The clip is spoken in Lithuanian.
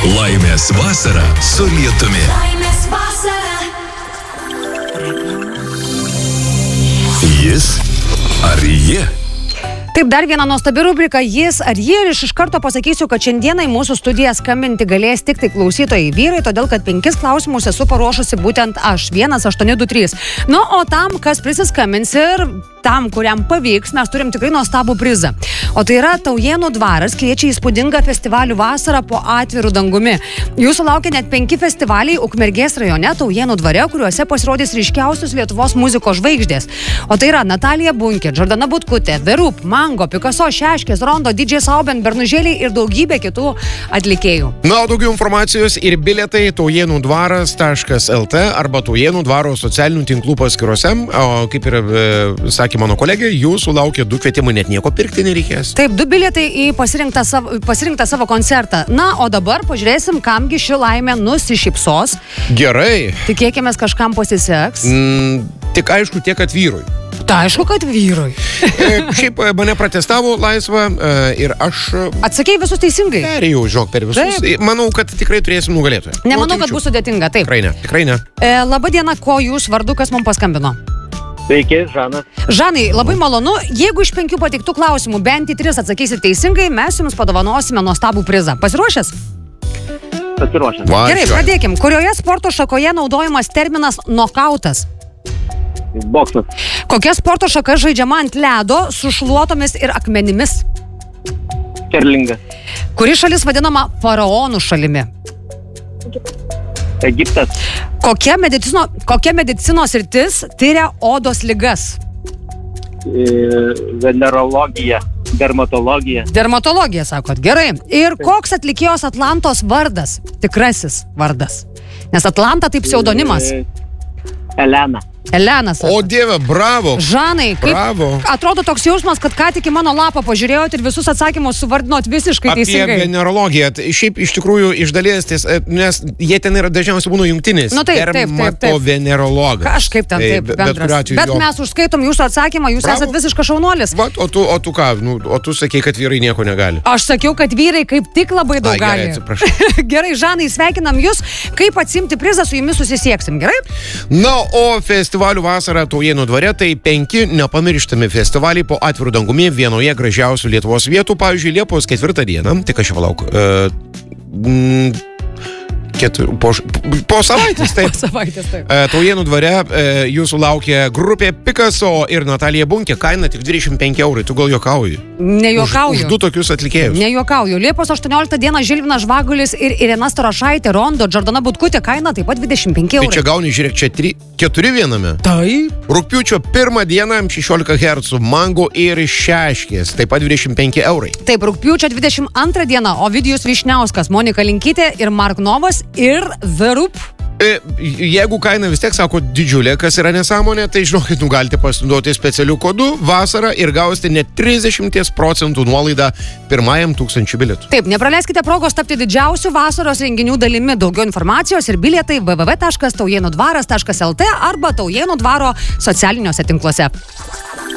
Laimės vasara su lietumi. Laimės vasara. Jis ar ji? Taip, dar viena nuostabi rubrika Jis ar ji, ir iš karto pasakysiu, kad šiandieną į mūsų studiją skambinti galės tik tai klausytojai vyrai, todėl kad 5 klausimus esu paruošusi būtent aš, 1823. Nu, o tam, kas prisiskambins ir tam, kuriam pavyks, mes turim tikrai nuostabų prizą. O tai yra Taujėnų dvaras kviečia įspūdingą festivalių vasarą po atviru dangumi. Jūsų laukia net 5 festivaliai Ukmergės rajone Taujėnų dvare, kuriuose pasirodys ryškiausios Lietuvos muzikos žvaigždės. O tai yra Natalija Bunkė, Džordana Butkutė, The Roop, Mango, Picasso, Šeškės, Rondo, DJ Sauben, Bernužėliai ir daugybė kitų atlikėjų. Na, o daugiau informacijos ir bilietai taujėnudvaras.lt arba Taujėnų dvaro socialinių tinklų paskyrose. O kaip ir sakė mano kolegė, jūsų laukia 2 kvietimai, net nieko pirkti nereikės. Taip, 2 bilietai į pasirinktą savo koncertą. Na, o dabar pažiūrėsim, kamgi ši laimė nusišypsos. Gerai. Tikėkimės, kažkam pasiseks. Tik aišku tiek, kad vyrui. Tai aišku, kad vyrui. Šiaip mane pratestavo laisvą ir aš... Atsakei visus teisingai. Perėjau, žinok, per visus. Taip. Manau, kad tikrai turėsim nugalėtoją. Nemanau, kad bus sudėtinga, taip. Tikrai ne. Labą dieną, ko jūs vardu, kas mums paskambino? Sveiki, Žanas. Žanai, labai malonu. Jeigu iš 5 pateiktų klausimų bent į 3 atsakysit teisingai, mes jums padovanosime nuostabų prizą. Pasiruošęs? Pasiruošęs. Gerai, pradėkim. Kurioje sporto šakoje naudojamas terminas nokautas? Boksas. Kokia sporto šaka žaidžiama ant ledo su šluotomis ir akmenimis? Kerlingas. Kuri šalis vadinama faraonų šalimi? Egiptas. Kokia medicinos sritis tyria odos ligas? Venerologija. Dermatologija. Dermatologija, sakot. Gerai. Ir koks atlikėjos Atlantos vardas? Tikrasis vardas. Nes Atlanta tai pseudonimas. Elena. Elena, sakot. O Dieve, bravo. Žanai, kaip atrodo toks jausmas, kad ką tik į mano lapą pažiūrėjot ir visus atsakymus suvardinot visiškai teisingai. Apie venerologiją. Šiaip iš tikrųjų iš dalies, nes jie ten yra dažniausiai būna jungtinis. Nu taip. Dermatovenerologas. Kažkaip ten taip, bendras. Bet mes užskaitom jūsų atsakymą, jūs esat visiškas šaunuolis. Va, o tu ką? O tu sakei, kad vyrai nieko negali. Aš sakiau, kad vyrai kaip tik labai daug gali. Gerai, Žanai, sveikinam jūs. Kaip atsimti prizą, su jumis susisieksim, gerai? Na, o festivalių vasarą Taujėnų dvare tai 5 nepamirštami festivaliai po atvirų dangumi vienoje gražiausių Lietuvos vietų, pavyzdžiui, Liepos 4 dieną. Tik aš jau palauk. Po savaitės, taip. Po savaitės, taip. Taujėnų dvare jūsų laukia grupė Picasso ir Natalija Bunkė, kaina tik 25 €. Tu gal juokauji? Nejuokauju. Už 2 tokius atlikėjus. Nejuokauju. Liepos 18 dieną Žilvinas Žvagulis ir Irena Storašaitė, Rondo, Džordana Butkutė, kaina taip pat 25 €. Tai čia gauni, žiūrėk, čia 4 viename. Taip. Rugpjūčio 1 dieną 16 Hz Mango ir Šeškės, taip pat 25 €. Taip, rugpjūčio 22 dieną Ovidijus Vyšniauskas, Monika Linkytė ir Mark Novas ir The Roop. Jeigu kaina vis tiek sako didžiulė, kas yra nesąmonė, tai žinokit, galite pasinaudoti specialiu kodu vasarą ir gausite net 30% nuolaidą pirmajam 1000 bilietų. Taip, nepraleiskite progos tapti didžiausių vasaros renginių dalimi. Daugiau informacijos ir bilietai www.taujėnudvaras.lt arba Taujėnų dvaro socialiniuose tinkluose.